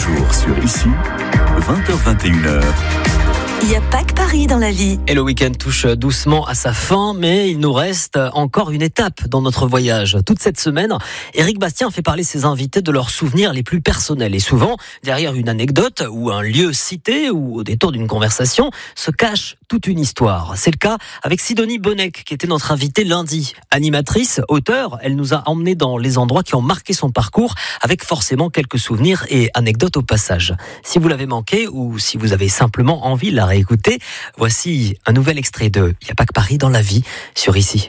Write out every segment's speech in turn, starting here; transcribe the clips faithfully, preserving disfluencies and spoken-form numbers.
jours sur Ici, vingt heures vingt et une heures. Il n'y a pas que Paris dans la vie. Et le week-end touche doucement à sa fin, mais il nous reste encore une étape dans notre voyage. Toute cette semaine, Éric Bastien fait parler ses invités de leurs souvenirs les plus personnels. Et souvent, derrière une anecdote ou un lieu cité ou au détour d'une conversation, se cache toute une histoire. C'est le cas avec Sidonie Bonnec, qui était notre invitée lundi. Animatrice, auteure, elle nous a emmenés dans les endroits qui ont marqué son parcours, avec forcément quelques souvenirs et anecdotes au passage. Si vous l'avez manqué ou si vous avez simplement envie de la réécouter, voici un nouvel extrait de Il n'y a pas que Paris dans la vie sur Ici.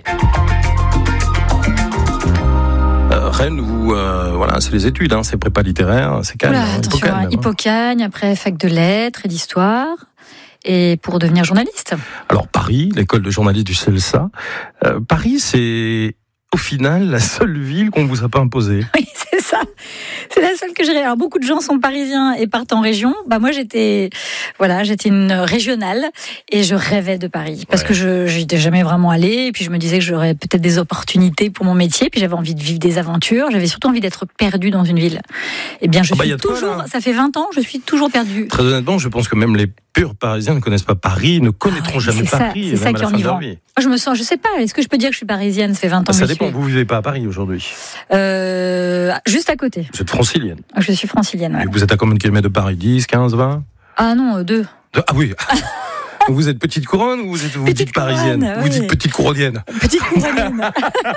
Euh, Rennes, où euh, voilà, c'est les études, hein, c'est prépa littéraire, c'est calme. Oula, attention, Hippocagne, Hippocagne, après fac de lettres et d'histoire, et pour devenir journaliste. Alors Paris, l'école de journalisme du CELSA. Euh, Paris, c'est au final la seule ville qu'on ne vous a pas imposée. Oui, c'est ça. C'est la seule que j'ai. Alors beaucoup de gens sont parisiens et partent en région. Bah moi j'étais, voilà, j'étais une régionale et je rêvais de Paris parce ouais. que je j'étais jamais vraiment allée. Et puis je me disais que j'aurais peut-être des opportunités pour mon métier. Puis j'avais envie de vivre des aventures. J'avais surtout envie d'être perdue dans une ville. Eh bien je ah bah suis toujours. Toi, ça fait vingt ans, je suis toujours perdue. Très honnêtement, je pense que même les purs Parisiens ne connaissent pas Paris, ne connaîtront ah ouais, jamais c'est Paris. Ça, c'est ça qui est enivrant. Moi, je me sens, je sais pas. Est-ce que je peux dire que je suis parisienne? Ça fait vingt ans. Ah, ça que dépend. Je suis. Vous vivez pas à Paris aujourd'hui. Euh, juste à côté. Vous êtes francilienne. Je suis francilienne. Ouais. Et vous êtes à combien de kilomètres de Paris? dix, quinze, vingt? Ah non, deux. deux ah oui. Vous êtes petite couronne ou vous êtes vous petite dites parisienne? couronne, Vous oui. dites petite couronnienne. Petite couronnienne.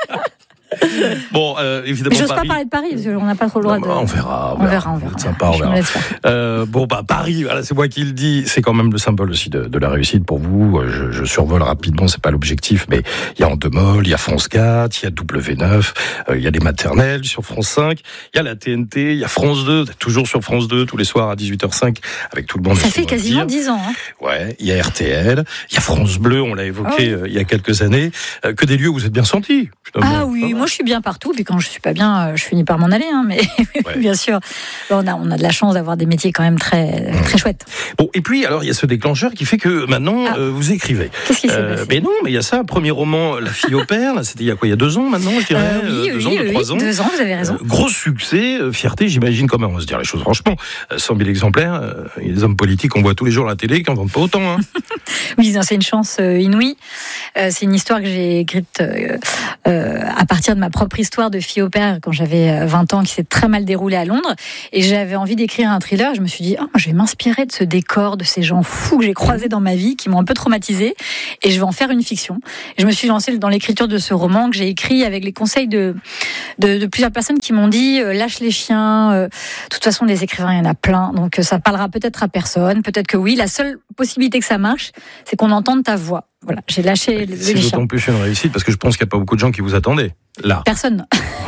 Bon, euh, évidemment. Mais j'ose Paris. pas parler de Paris parce qu'on n'a pas trop le droit non, de. On verra. On verra, on verra. C'est sympa, on verra. Euh, bon, bah Paris, voilà, c'est moi qui le dis. C'est quand même le symbole aussi de, de la réussite pour vous. Je, je survole rapidement, c'est pas l'objectif, mais il y a Endemol, il y a France quatre, il y a W neuf, euh, il y a les maternelles sur France cinq, il y a la T N T, il y a France deux, toujours sur France deux tous les soirs à dix-huit heures cinq avec tout le monde. Ça fait quasiment dix ans. Hein. Ouais, il y a R T L, il y a France Bleu, on l'a évoqué oh oui. euh, il y a quelques années. Euh, que des lieux où vous êtes bien sentis. Ah oui, moi je suis bien partout. Puis quand je suis pas bien, je finis par m'en aller. Hein, mais ouais. bien sûr, on a on a de la chance d'avoir des métiers quand même très très chouettes. Bon, et puis alors il y a ce déclencheur qui fait que maintenant ah. euh, vous écrivez. Qu'est-ce qui s'est euh, passé? Mais non, mais il y a ça, premier roman, La fille au père. Là, c'était il y a quoi? Il y a deux ans maintenant, je dirais. Euh, oui, euh, deux oui, ans, oui, deux, oui, trois ans. Deux ans, vous avez raison. Euh, gros succès, euh, fierté, j'imagine quand même. On va se dire les choses franchement. Euh, cent mille exemplaires. Euh, il y a des hommes politiques qu'on voit tous les jours à la télé qui en vendent pas autant. Hein. Oui, c'est une chance euh, inouïe. Euh, c'est une histoire que j'ai écrite euh, euh, à partir de ma propre histoire de fille au père quand j'avais vingt ans, qui s'est très mal déroulée à Londres. Et j'avais envie d'écrire un thriller. Je me suis dit, oh, je vais m'inspirer de ce décor, de ces gens fous que j'ai croisés dans ma vie, qui m'ont un peu traumatisée, et je vais en faire une fiction. Et je me suis lancée dans l'écriture de ce roman que j'ai écrit avec les conseils de, de, de plusieurs personnes qui m'ont dit, euh, lâche les chiens. Euh, de toute façon, des écrivains, il y en a plein. Donc, euh, ça parlera peut-être à personne. Peut-être que oui. La seule possibilité que ça marche, c'est qu'on entende ta voix. Voilà, j'ai lâché les, c'est les chiens. C'est d'autant plus une réussite parce que je pense qu'il n'y a pas beaucoup de gens qui vous attendaient là. Personne.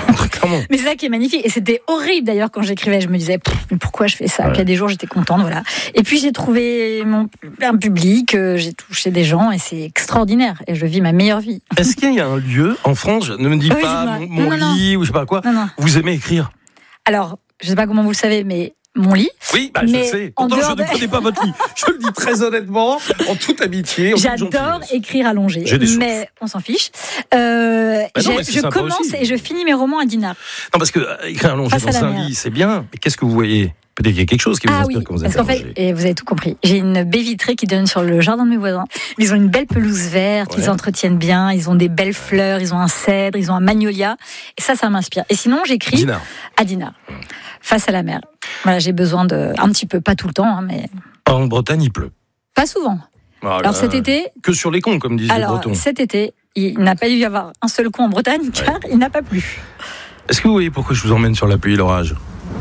Mais c'est ça qui est magnifique. Et c'était horrible d'ailleurs quand j'écrivais. Je me disais, mais pourquoi je fais ça? Ouais. Puis il y a des jours, j'étais contente, voilà. Et puis j'ai trouvé mon, un public, euh, j'ai touché des gens et c'est extraordinaire. Et je vis ma meilleure vie. Est-ce qu'il y a un lieu en France, ne me dis ah oui, pas mon, mon non, lit non. ou je sais pas quoi, non, non. vous aimez écrire? Alors, je sais pas comment vous le savez, mais mon lit. Oui, bah, je sais. Pourtant, je de... ne connais pas votre lit. Je le dis très honnêtement, en toute amitié. En J'adore toute écrire allongé, mais on s'en fiche. Euh, bah non, je commence aussi. et je finis mes romans à Dinard. Non, parce que euh, écrire allongé Face dans un mer. lit, c'est bien. Mais qu'est-ce que vous voyez? Peut-être qu'il y a quelque chose qui vous ah inspire oui, quand vous êtes parce qu'en fait, et vous avez tout compris. J'ai une baie vitrée qui donne sur le jardin de mes voisins. Ils ont une belle pelouse verte, ouais. Ils entretiennent bien, ils ont des belles fleurs, ils ont un cèdre, ils ont un magnolia. Et ça, ça m'inspire. Et sinon, j'écris Dinard. à Dinard, mmh. face à la mer. Voilà, j'ai besoin de un petit peu, pas tout le temps, hein, mais. En Bretagne, il pleut. Pas souvent. Voilà. Alors cet été. Que sur les cons, comme disent alors, les Bretons. Cet été, il n'a pas dû y avoir un seul con en Bretagne, car ouais. il n'a pas plu. Est-ce que vous voyez pourquoi je vous emmène sur la pluie et l'orage?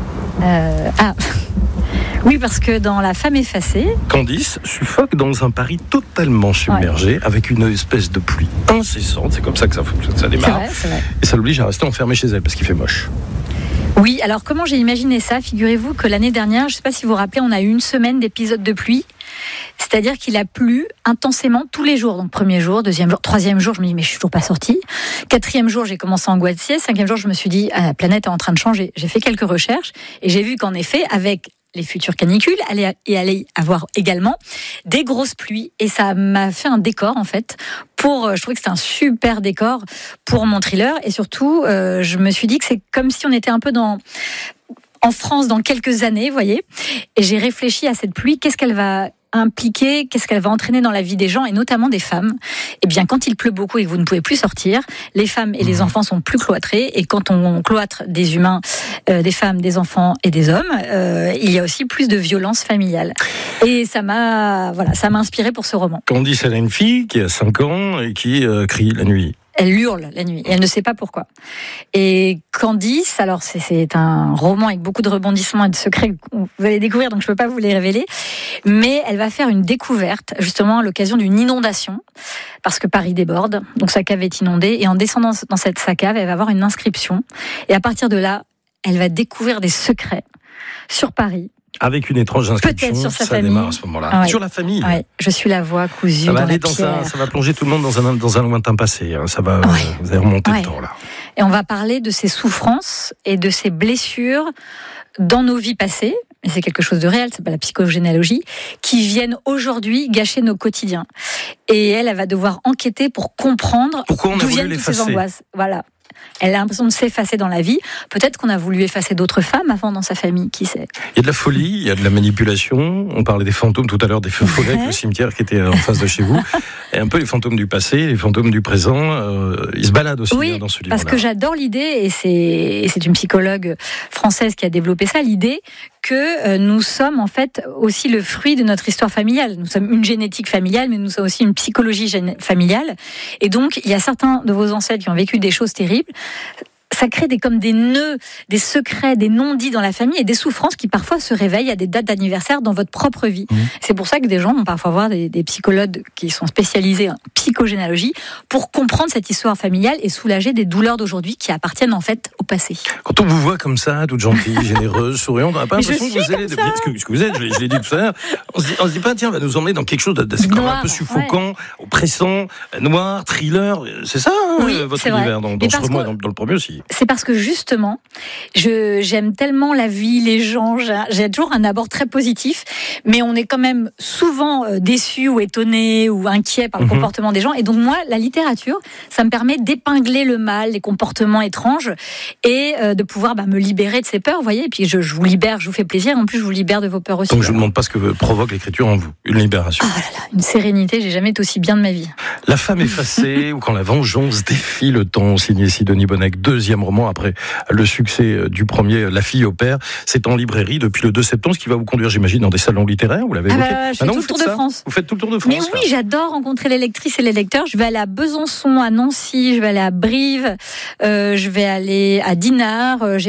euh, Ah. Oui, parce que dans La femme effacée, Candice suffoque dans un Paris totalement submergé, ouais. avec une espèce de pluie incessante. C'est comme ça que ça, ça démarre. C'est vrai, c'est vrai. Et ça l'oblige à rester enfermée chez elle parce qu'il fait moche. Oui, alors comment j'ai imaginé ça? Figurez-vous que l'année dernière, je ne sais pas si vous vous rappelez, on a eu une semaine d'épisodes de pluie. C'est-à-dire qu'il a plu intensément tous les jours. Donc premier jour, deuxième jour, troisième jour, je me dis mais je suis toujours pas sortie. Quatrième jour, j'ai commencé à angoisser. Cinquième jour, je me suis dit ah, la planète est en train de changer. J'ai fait quelques recherches et j'ai vu qu'en effet, avec les futures canicules, allait y allait avoir également des grosses pluies. Et ça m'a fait un décor, en fait, pour, je trouvais que c'était un super décor pour mon thriller. Et surtout, euh, je me suis dit que c'est comme si on était un peu dans... en France dans quelques années, vous voyez. Et j'ai réfléchi à cette pluie, qu'est-ce qu'elle va impliquer, qu'est-ce qu'elle va entraîner dans la vie des gens et notamment des femmes. Eh bien, quand il pleut beaucoup et que vous ne pouvez plus sortir, les femmes et les enfants sont plus cloîtrés et quand on cloître des humains, euh, des femmes, des enfants et des hommes, euh, il y a aussi plus de violence familiale. Et ça m'a, voilà, ça m'a inspiré pour ce roman. Candice, elle a une fille qui a cinq ans et qui euh, crie la nuit. Elle hurle la nuit et elle ne sait pas pourquoi. Et Candice, alors c'est, c'est un roman avec beaucoup de rebondissements et de secrets que vous allez découvrir, donc je ne peux pas vous les révéler, mais elle va faire une découverte justement à l'occasion d'une inondation, parce que Paris déborde, donc sa cave est inondée, et en descendant dans cette sa cave, elle va avoir une inscription, et à partir de là, elle va découvrir des secrets sur Paris. Avec une étrange inscription, sur sa ça famille. démarre à ce moment-là. Ah ouais. Sur la famille. Ouais, je suis la voix cousue Ça va dans aller la dans pierre. un, ça va plonger tout le monde dans un, dans un lointain passé. hein. Ça va, Ouais. euh, vous allez remonter Ouais. le temps là. Et on va parler de ses souffrances et de ses blessures dans nos vies passées, et c'est quelque chose de réel, c'est pas la psychogénéalogie, qui viennent aujourd'hui gâcher nos quotidiens. Et elle, elle va devoir enquêter pour comprendre Pourquoi on a d'où voulu viennent toutes ces l'effacer. angoisses. Voilà. Elle a l'impression de s'effacer dans la vie. Peut-être qu'on a voulu effacer d'autres femmes avant dans sa famille, qui sait. Il y a de la folie, il y a de la manipulation. On parlait des fantômes tout à l'heure, des feux follets avec le cimetière qui était en face de chez vous. Et un peu les fantômes du passé, les fantômes du présent. Euh, ils se baladent aussi Oui, hein, dans ce livre-là. parce que j'adore l'idée, et c'est, et c'est une psychologue française qui a développé ça, l'idée que euh, nous sommes en fait aussi le fruit de notre histoire familiale. Nous sommes une génétique familiale, mais nous sommes aussi une psychologie gén- familiale. Et donc, il y a certains de vos ancêtres qui ont vécu des choses terribles. Ça crée des, comme des nœuds, des secrets, des non-dits dans la famille et des souffrances qui parfois se réveillent à des dates d'anniversaire dans votre propre vie. Mmh. C'est pour ça que des gens vont parfois voir des, des psychologues qui sont spécialisés en psychogénéalogie pour comprendre cette histoire familiale et soulager des douleurs d'aujourd'hui qui appartiennent en fait au passé. Quand on vous voit comme ça, toute gentille, généreuse, souriante, on n'a pas Mais l'impression que vous allez devenir ce que, ce que vous êtes. Je l'ai, je l'ai dit tout à l'heure. On se dit, on se dit pas, tiens, on va nous emmener dans quelque chose d'assez quand même un peu suffocant, ouais. oppressant, noir, thriller. C'est ça, hein, oui, votre c'est univers vrai. dans, dans ce roman, que, dans, dans le premier aussi. C'est parce que justement, je, j'aime tellement la vie, les gens. J'ai, j'ai toujours un abord très positif, mais on est quand même souvent déçu ou étonné ou inquiet par le mm-hmm. comportement des gens. Et donc moi, la littérature, ça me permet d'épingler le mal, les comportements étranges, et euh, de pouvoir bah, me libérer de ces peurs, vous voyez. Et puis je, je vous libère, je vous fais plaisir. En plus, je vous libère de vos peurs aussi. Donc je ne vous demande pas ce que provoque l'écriture en vous, une libération. Ah là là, une sérénité. J'ai jamais été aussi bien de ma vie. La femme effacée ou quand la vengeance défie le temps, signé Sidonie Bonnec, deuxième roman après le succès du premier, La fille au père. C'est en librairie depuis le deux septembre, ce qui va vous conduire, j'imagine, dans des salons littéraires. Vous l'avez ah évoqué. bah, je fais tout le tour de ça France. Vous faites tout le tour de France. Mais oui, là. J'adore rencontrer les lectrices et les lecteurs. Je vais aller à Besançon, à Nancy, je vais aller à Brive, euh, je vais aller à Dinard. Euh, j'ai